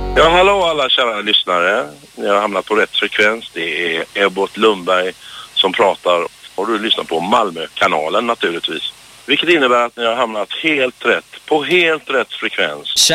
Ja, hallå alla kära lyssnare. Ni har hamnat på rätt frekvens. Det är Ebbot Lundberg som pratar. Och du lyssnar på Malmö-kanalen naturligtvis. Vilket innebär att ni har hamnat helt rätt, på helt rätt frekvens.